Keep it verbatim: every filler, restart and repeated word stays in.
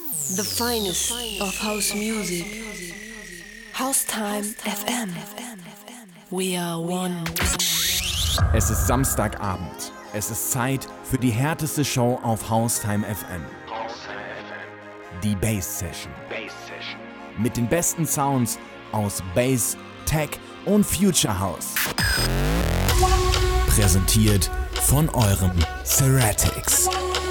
The finest of house music. House-Time F M. We are one. Es ist Samstagabend. Es ist Zeit für die härteste Show auf House-Time F M. Die Bass Session. Mit den besten Sounds aus Bass, Tech und Future House. Präsentiert von eurem Ceratics.